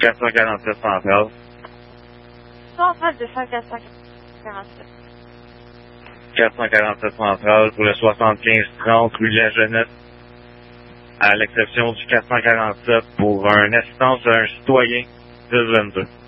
447 centrale. Centrale de 447. 447 centrale pour le 7530 rue de la Jeunesse. À l'exception du 447 pour une assistance à un citoyen 1022.